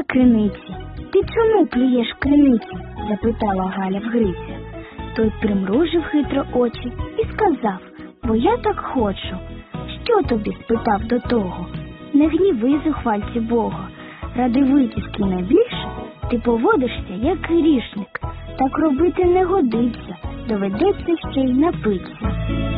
криниці. Ти чому плюєш в криниці? Запитала Галя в Гриця. Той примружив хитро очі і сказав: бо я так хочу. Що тобі? Спитав до того. Не гніви, зухвальці Бога. Ради витівки найбільше ти поводишся, як грішник. Так робити не годиться, доведеться ще й напитися.